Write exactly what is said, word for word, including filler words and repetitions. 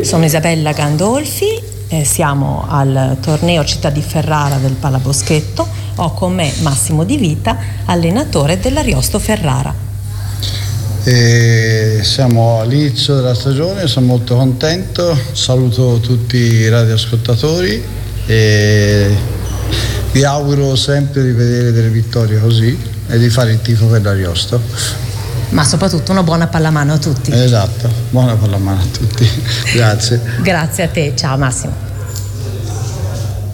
Sono Isabella Gandolfi, eh, siamo al torneo Città di Ferrara del Palaboschetto. Ho con me Massimo Di Vita, allenatore dell'Ariosto Ferrara. E siamo all'inizio della stagione, sono molto contento, saluto tutti i radioascoltatori e vi auguro sempre di vedere delle vittorie così e di fare il tifo per l'Ariosto. Ma soprattutto una buona pallamano a tutti. Esatto, buona pallamano a tutti. Grazie. Grazie a te, ciao Massimo.